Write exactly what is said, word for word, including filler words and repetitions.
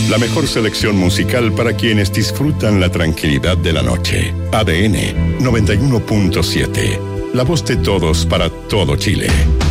La mejor selección musical para quienes disfrutan la tranquilidad de la noche. A D N noventa y uno punto siete. La voz de todos para todo Chile.